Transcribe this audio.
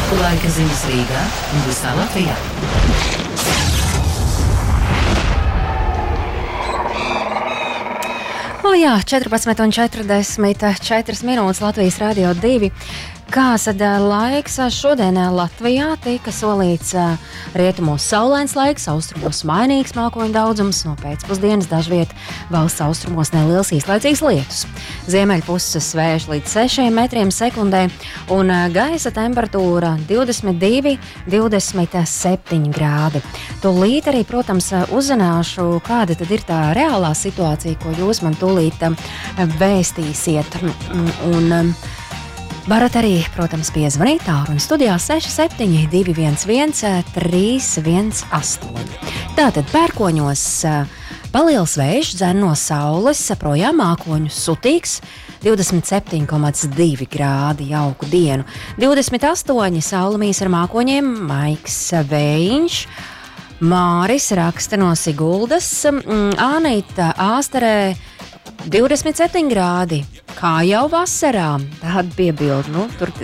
Laika ziņas Rīgā un visā Latvijā. Jā, 14:44 minūtes Latvijas Radio 2. Kāds tad laiks šodien Latvijā tika solīts rietumos saulains laiks, austrumos mainīgs mākoņu daudzums, no pēcpusdienas dažviet valsts austrumos neliels īslaicīgs lietus. Ziemeļpuses vējš līdz 6 metriem sekundē un gaisa temperatūra 22–27 grādi. Tūlīt arī, protams, uzzināšu, kāda tad ir tā reālā situācija, ko jūs man tūlīt vēstīsiet. Un varat arī, protams, piezvanīt tālruņa studijā 67 211 318. Tātad pērkoņos paliels vējš dzen no saules, projām mākoņu sutīgs, 27,2 grādi jauku dienu. 28 saulamīs ar mākoņiem, maigs vējiņš. Māris raksta no Siguldas, Ānīta Āsterē 27 grādi, kā jau vasarā. Tāda piebilda, tur